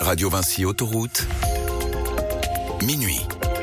Radio Vinci Autoroute, minuit.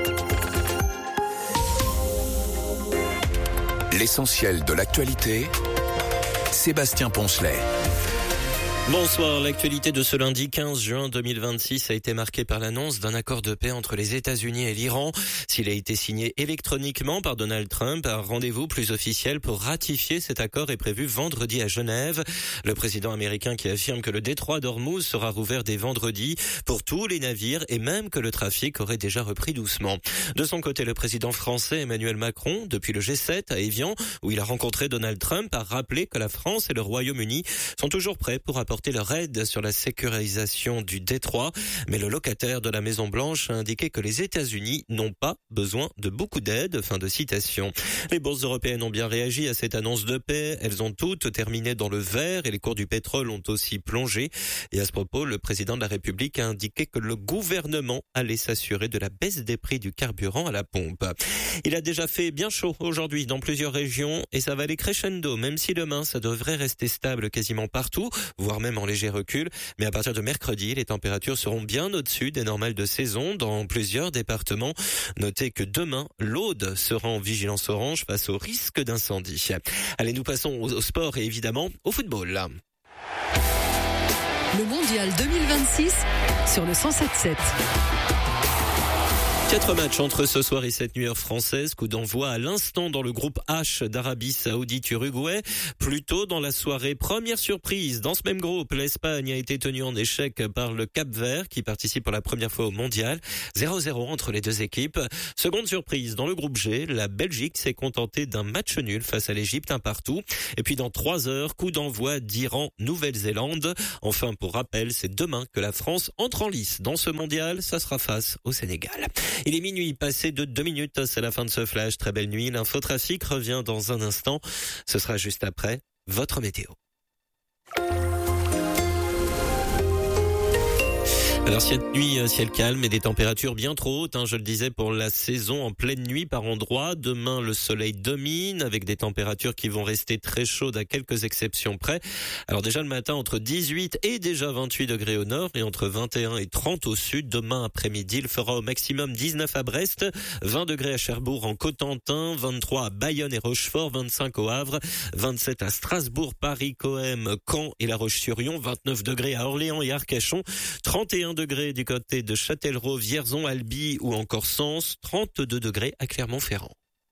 L'essentiel de l'actualité, Sébastien Poncelet. Bonsoir, l'actualité de ce lundi 15 juin 2026 a été marquée par l'annonce d'un accord de paix entre les États-Unis et l'Iran. S'il a été signé électroniquement par Donald Trump, un rendez-vous plus officiel pour ratifier cet accord est prévu vendredi à Genève. Le président américain qui affirme que le détroit d'Ormuz sera rouvert dès vendredi pour tous les navires et même que le trafic aurait déjà repris doucement. De son côté, le président français Emmanuel Macron, depuis le G7 à Évian, où il a rencontré Donald Trump, a rappelé que la France et le Royaume-Uni sont toujours prêts pour apporter leur aide sur la sécurisation du détroit. Mais le locataire de la Maison-Blanche a indiqué que les États-Unis n'ont pas besoin de beaucoup d'aide. Fin de citation. Les bourses européennes ont bien réagi à cette annonce de paix. Elles ont toutes terminé dans le vert et les cours du pétrole ont aussi plongé. Et à ce propos, le président de la République a indiqué que le gouvernement allait s'assurer de la baisse des prix du carburant à la pompe. Il a déjà fait bien chaud aujourd'hui dans plusieurs régions et ça va aller crescendo, même si demain ça devrait rester stable quasiment partout, voire même en léger recul. Mais à partir de mercredi, les températures seront bien au-dessus des normales de saison dans plusieurs départements. Notez que demain, l'Aude sera en vigilance orange face au risque d'incendie. Allez, nous passons au sport et évidemment au football. Le Mondial 2026 sur le 107.7. 4 matchs entre ce soir et cette nuit heure française. Coup d'envoi à l'instant dans le groupe H d'Arabie Saoudite-Uruguay. Plus tôt dans la soirée, première surprise. Dans ce même groupe, l'Espagne a été tenue en échec par le Cap-Vert qui participe pour la première fois au Mondial. 0-0 entre les deux équipes. Seconde surprise, dans le groupe G, la Belgique s'est contentée d'un match nul face à l'Égypte, un partout. Et puis dans 3 heures, coup d'envoi d'Iran-Nouvelle-Zélande. Enfin, pour rappel, c'est demain que la France entre en lice. Dans ce Mondial, ça sera face au Sénégal. Il est minuit, passé de 2 minutes, c'est la fin de ce flash. Très belle nuit, l'infotrafic revient dans un instant. Ce sera juste après votre météo. Alors cette nuit, ciel calme et des températures bien trop hautes, je le disais, pour la saison en pleine nuit par endroits. Demain, le soleil domine avec des températures qui vont rester très chaudes à quelques exceptions près. Alors déjà le matin, entre 18 et déjà 28 degrés au nord et entre 21 et 30 au sud. Demain après-midi, il fera au maximum 19 à Brest, 20 degrés à Cherbourg en Cotentin, 23 à Bayonne et Rochefort, 25 au Havre, 27 à Strasbourg, Paris, Coëm, Caen et La Roche-sur-Yon, 29 degrés à Orléans et Arcachon, 31 degrés du côté de Châtellerault, Vierzon, Albi ou encore Sens, 32 degrés à Clermont-Ferrand.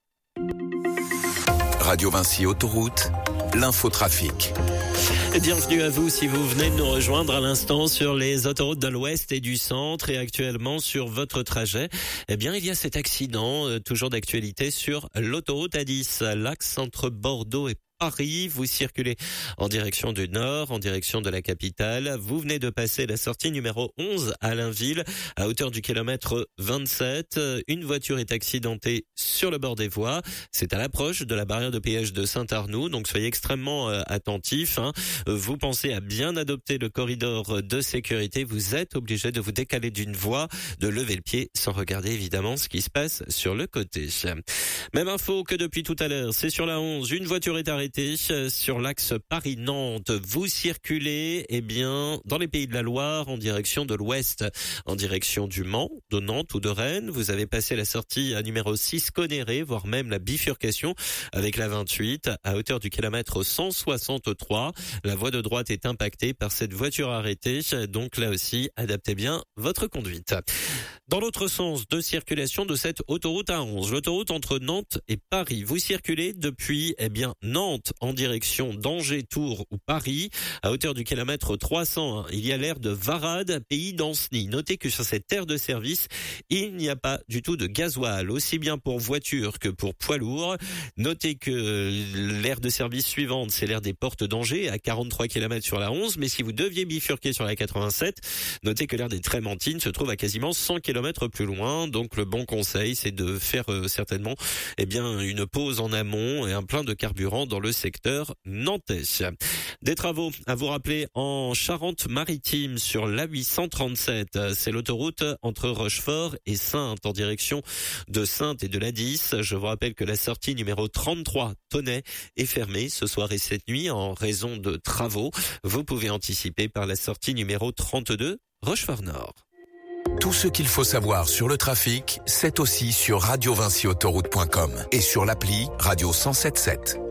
Radio Vinci Autoroute, l'infotrafic. Bienvenue à vous si vous venez de nous rejoindre à l'instant sur les autoroutes de l'Ouest et du Centre et actuellement sur votre trajet. Eh bien, il y a cet accident, toujours d'actualité sur l'autoroute A10, l'axe entre Bordeaux et Paris. Vous circulez en direction du nord, en direction de la capitale. Vous venez de passer la sortie numéro 11 à Allainville, à hauteur du kilomètre 27. Une voiture est accidentée sur le bord des voies. C'est à l'approche de la barrière de péage de Saint-Arnoux, donc soyez extrêmement attentifs. Vous pensez à bien adopter le corridor de sécurité. Vous êtes obligé de vous décaler d'une voie, de lever le pied sans regarder évidemment ce qui se passe sur le côté. Même info que depuis tout à l'heure, c'est sur la 11. Une voiture est arrêtée sur l'axe Paris-Nantes. Vous circulez, dans les Pays de la Loire, en direction de l'Ouest, en direction du Mans, de Nantes ou de Rennes. Vous avez passé la sortie à numéro 6 Conéré, voire même la bifurcation avec la 28 à hauteur du kilomètre 163. La voie de droite est impactée par cette voiture arrêtée. Donc là aussi, adaptez bien votre conduite. Dans l'autre sens de circulation de cette autoroute A11, l'autoroute entre Nantes et Paris. Vous circulez depuis, Nantes en direction d'Angers, Tours ou Paris, à hauteur du kilomètre 301. Il y a l'aire de Varade, pays d'Anceny. Notez que sur cette aire de service, il n'y a pas du tout de gasoil, aussi bien pour voiture que pour poids lourd. Notez que l'aire de service suivante, c'est l'aire des Portes d'Angers, à 43 km sur la 11. Mais si vous deviez bifurquer sur la 87, notez que l'aire des Trémentines se trouve à quasiment 100 km plus loin. Donc le bon conseil, c'est de faire certainement une pause en amont et un plein de carburant dans le secteur nantais. Des travaux à vous rappeler en Charente-Maritime sur l'A837. C'est l'autoroute entre Rochefort et Saintes en direction de Saintes et de l'A10. Je vous rappelle que la sortie numéro 33 Tonnet est fermée ce soir et cette nuit en raison de travaux. Vous pouvez anticiper par la sortie numéro 32 Rochefort-Nord. Tout ce qu'il faut savoir sur le trafic, c'est aussi sur radiovincyautoroute.com et sur l'appli Radio 107.7.